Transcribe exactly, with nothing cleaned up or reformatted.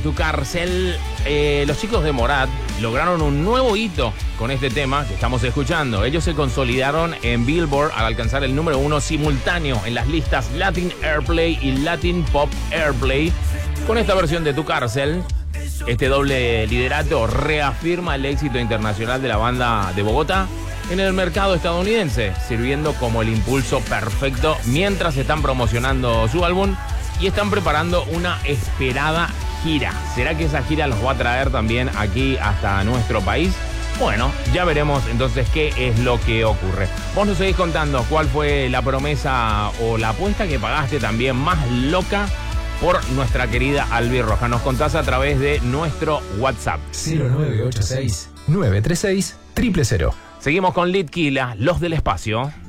Tu cárcel. Eh, los chicos de Morat lograron un nuevo hito con este tema que estamos escuchando. Ellos se consolidaron en Billboard al alcanzar el número uno simultáneo en las listas Latin Airplay y Latin Pop Airplay. Con esta versión de Tu cárcel, este doble liderato reafirma el éxito internacional de la banda de Bogotá en el mercado estadounidense, sirviendo como el impulso perfecto mientras están promocionando su álbum y están preparando una esperada gira. ¿Será que esa gira los va a traer también aquí hasta nuestro país? Bueno, ya veremos entonces qué es lo que ocurre. Vos nos seguís contando cuál fue la promesa o la apuesta que pagaste también más loca por nuestra querida Albi Roja. Nos contás a través de nuestro WhatsApp. cero nueve ocho seis, nueve tres seis, cero cero cero. Seguimos con Litquila, los del espacio.